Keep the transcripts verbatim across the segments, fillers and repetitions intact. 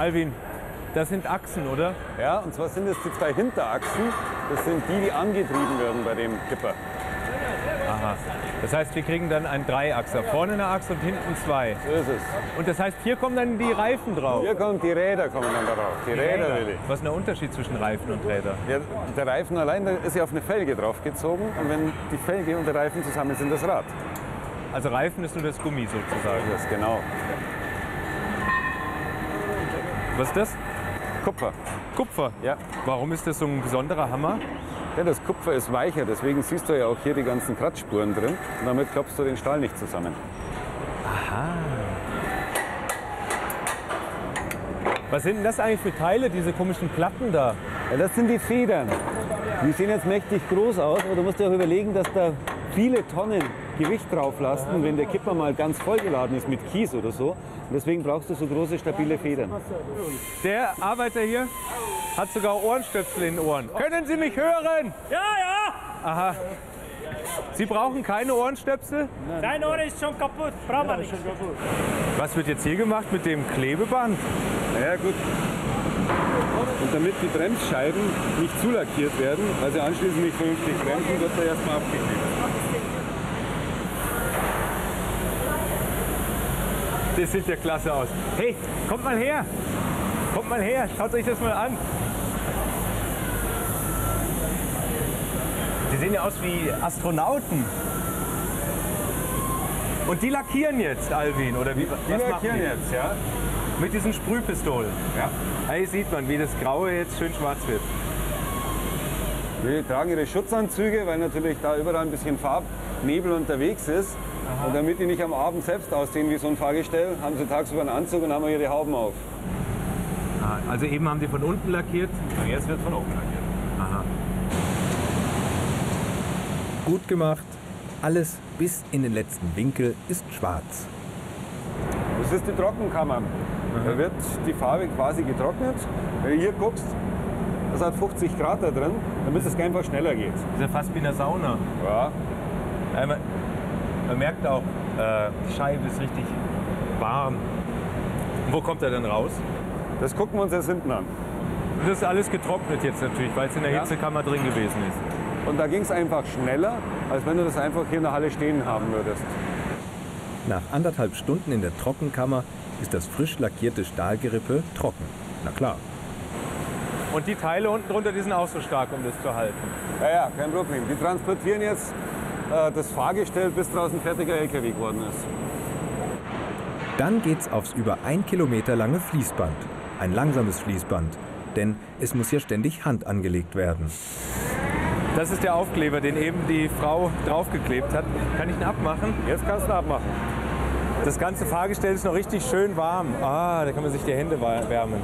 Alvin, das sind Achsen, oder? Ja, und zwar sind es die zwei Hinterachsen. Das sind die, die angetrieben werden bei dem Kipper. Aha. Das heißt, wir kriegen dann einen Dreiachser. Vorne eine Achse und hinten zwei. So ist es. Und das heißt, hier kommen dann die Reifen drauf. Hier kommen die Räder kommen dann darauf. Die, die Räder, Räder. Willi. Was ist der Unterschied zwischen Reifen und Rädern? Ja, der Reifen allein, da ist ja auf eine Felge draufgezogen. Und wenn die Felge und der Reifen zusammen sind, das Rad. Also Reifen ist nur das Gummi sozusagen. Das ist genau. Was ist das? Kupfer. Kupfer? Ja. Warum ist das so ein besonderer Hammer? Ja, das Kupfer ist weicher, deswegen siehst du ja auch hier die ganzen Kratzspuren drin. Und damit klopfst du den Stahl nicht zusammen. Aha. Was sind denn das eigentlich für Teile, diese komischen Platten da? Ja, das sind die Federn. Die sehen jetzt mächtig groß aus, aber du musst dir auch überlegen, dass da viele Tonnen Gewicht drauf lasten, wenn der Kipper mal ganz vollgeladen ist mit Kies oder so. Und deswegen brauchst du so große, stabile Federn. Der Arbeiter hier hat sogar Ohrenstöpsel in den Ohren. Können Sie mich hören? Ja, ja. Aha. Sie brauchen keine Ohrenstöpsel? Dein Ohr ist schon kaputt. Brauchen wir nicht. Was wird jetzt hier gemacht mit dem Klebeband? Na ja, gut. Und damit die Bremsscheiben nicht zulackiert werden, weil sie anschließend nicht vernünftig bremsen, wird er erstmal abgeklebt. Das sieht ja klasse aus. Hey, kommt mal her! Kommt mal her, schaut euch das mal an. Die sehen ja aus wie Astronauten. Und die lackieren jetzt, Alvin, oder wie? Die was lackieren machen die jetzt, ja. Mit diesen Sprühpistolen. Ja. Hier sieht man, wie das Graue jetzt schön schwarz wird. Die tragen ihre Schutzanzüge, weil natürlich da überall ein bisschen Farbnebel unterwegs ist. Aha. Und damit die nicht am Abend selbst aussehen wie so ein Fahrgestell, haben sie tagsüber einen Anzug und haben ihre Hauben auf. Ah, also eben haben die von unten lackiert und jetzt wird von oben lackiert. Aha. Gut gemacht. Alles bis in den letzten Winkel ist schwarz. Das ist die Trockenkammer. Aha. Da wird die Farbe quasi getrocknet. Wenn du hier guckst, das hat fünfzig Grad da drin, damit es einfach schneller geht. Das ist ja fast wie in der Sauna. Ja. Ja, man, man merkt auch, äh, die Scheibe ist richtig warm. Und wo kommt er denn raus? Das gucken wir uns jetzt hinten an. Das ist alles getrocknet jetzt natürlich, weil es in der Ja. Hitzekammer drin gewesen ist. Und da ging es einfach schneller, als wenn du das einfach hier in der Halle stehen haben würdest. Nach anderthalb Stunden in der Trockenkammer ist das frisch lackierte Stahlgerippe trocken. Na klar. Und die Teile unten drunter, die sind auch so stark, um das zu halten. Ja, ja, kein Problem. Die transportieren jetzt äh, das Fahrgestell, bis draußen ein fertiger L K W geworden ist. Dann geht's aufs über ein Kilometer lange Fließband. Ein langsames Fließband, denn es muss ja ständig Hand angelegt werden. Das ist der Aufkleber, den eben die Frau draufgeklebt hat. Kann ich ihn abmachen? Jetzt kannst du abmachen. Das ganze Fahrgestell ist noch richtig schön warm. Ah, da kann man sich die Hände wärmen.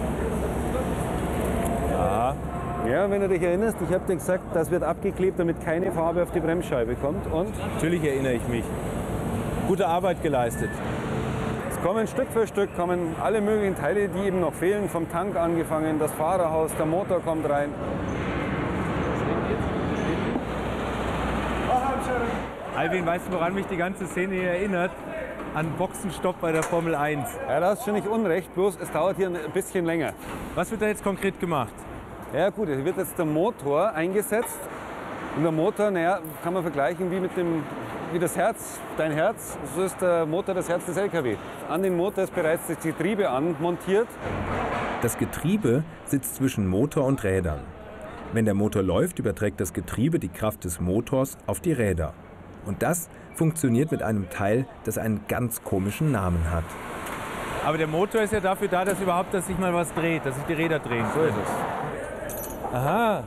Ah. Ja, wenn du dich erinnerst, ich habe dir gesagt, das wird abgeklebt, damit keine Farbe auf die Bremsscheibe kommt. Und natürlich erinnere ich mich. Gute Arbeit geleistet. es kommen Stück für Stück kommen alle möglichen Teile, die eben noch fehlen, vom Tank angefangen, das Fahrerhaus, der Motor kommt rein. Alvin, weißt du, woran mich die ganze Szene hier erinnert? An Boxenstopp bei der Formel eins. Ja, da hast du schon nicht unrecht, bloß es dauert hier ein bisschen länger. Was wird da jetzt konkret gemacht? Ja gut, hier wird jetzt der Motor eingesetzt. Und der Motor, naja, kann man vergleichen wie mit dem, wie das Herz, dein Herz. So ist der Motor das Herz des L K W. An den Motor ist bereits das Getriebe anmontiert. Das Getriebe sitzt zwischen Motor und Rädern. Wenn der Motor läuft, überträgt das Getriebe die Kraft des Motors auf die Räder. Und das funktioniert mit einem Teil, das einen ganz komischen Namen hat. Aber der Motor ist ja dafür da, dass überhaupt, dass sich mal was dreht, dass sich die Räder drehen. So ist es. Aha.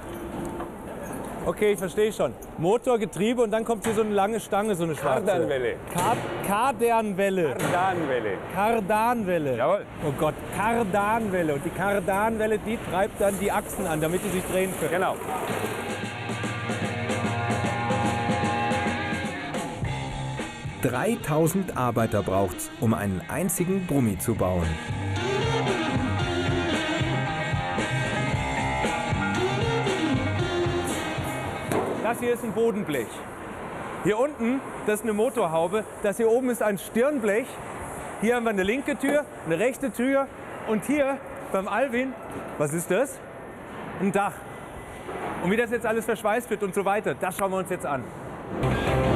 Okay, ich verstehe schon. Motor, Getriebe und dann kommt hier so eine lange Stange, so eine schwarze. Kardanwelle. Kar Kardanwelle. Kardanwelle. Kardanwelle. Jawohl. Oh Gott, Kardanwelle. Und die Kardanwelle, die treibt dann die Achsen an, damit die sich drehen können. Genau. dreitausend Arbeiter braucht's, um einen einzigen Brummi zu bauen. Das hier ist ein Bodenblech. Hier unten, das ist eine Motorhaube. Das hier oben ist ein Stirnblech. Hier haben wir eine linke Tür, eine rechte Tür Und hier beim Alwin, was ist das? Ein Dach. Und wie das jetzt alles verschweißt wird und so weiter, das schauen wir uns jetzt an.